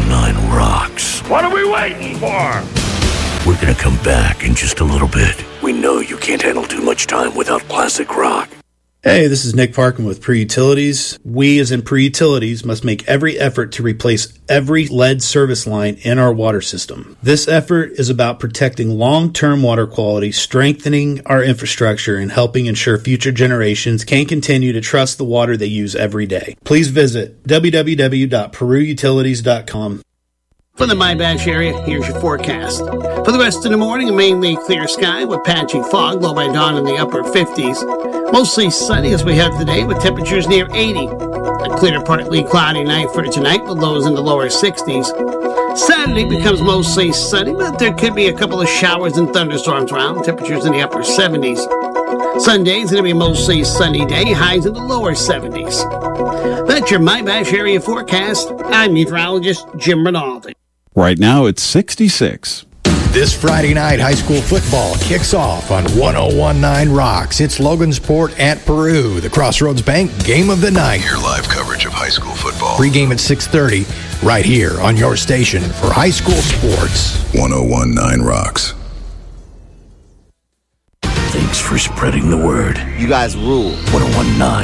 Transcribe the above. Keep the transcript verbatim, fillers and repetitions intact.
nine rocks. What are we waiting for? We're gonna come back in just a little bit. We know you can't handle too much time without classic rock. Hey, this is Nick Parkin with Pre-Utilities. We, as in Pre-Utilities, must make every effort to replace every lead service line in our water system. This effort is about protecting long-term water quality, strengthening our infrastructure, and helping ensure future generations can continue to trust the water they use every day. Please visit w w w dot peru utilities dot com. For the My-Bash area, here's your forecast. For the rest of the morning, mainly clear sky with patchy fog, low by dawn in the upper fifties. Mostly sunny as we have today with temperatures near eighty. A clear to partly cloudy night for tonight with lows in the lower sixties. Saturday becomes mostly sunny, but there could be a couple of showers and thunderstorms around, temperatures in the upper seventies. Sunday is going to be a mostly sunny day, highs in the lower seventies. That's your My-Bash area forecast. I'm meteorologist Jim Rinaldi. Right now, it's sixty-six. This Friday night, high school football kicks off on one oh one point nine Rocks. It's Logansport at Peru, the Crossroads Bank game of the night. Hear live coverage of high school football. Pre-game at six thirty, right here on your station for high school sports. one oh one point nine Rocks. Thanks for spreading the word. You guys rule. one oh one point nine